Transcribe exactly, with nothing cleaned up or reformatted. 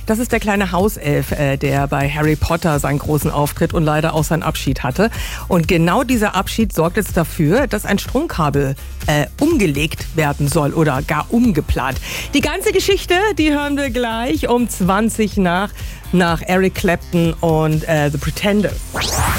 Das ist der kleine Hauself, äh, der bei Harry Potter seinen großen Auftritt und leider auch seinen Abschied hatte. Und genau dieser Abschied sorgt jetzt dafür, dass ein Stromkabel äh, umgelegt werden soll oder gar umgeplant. Die ganze Geschichte, die hören wir gleich um zwanzig nach, nach Eric Clapton und äh, The Pretenders.